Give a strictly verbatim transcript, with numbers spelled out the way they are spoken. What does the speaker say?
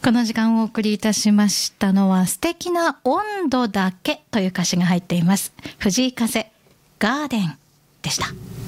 この時間をお送りいたしましたのは、素敵な温度だけという歌詞が入っています。藤井風ガーデンでした。